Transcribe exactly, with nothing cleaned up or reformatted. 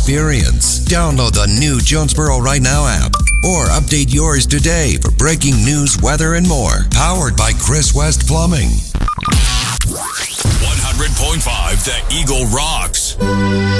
experience. Download the new Jonesboro Right Now app or update yours today for breaking news, weather, and more. Powered by Chris West Plumbing. one hundred point five The Eagle rocks.